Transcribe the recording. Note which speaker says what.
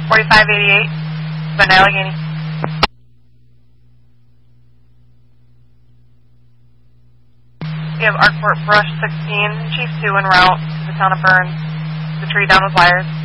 Speaker 1: 4588, Van Allegheny. You have Arkport Brush 16, Chief 2 en route to the town of Burns. The tree down with wires.